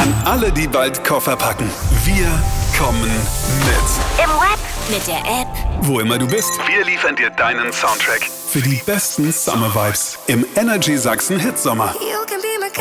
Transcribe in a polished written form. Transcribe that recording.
An alle, die bald Koffer packen. Wir kommen mit. Im Web, mit der App. Wo immer du bist, wir liefern dir deinen Soundtrack für die besten Summer Vibes im Energy Sachsen Hitsommer.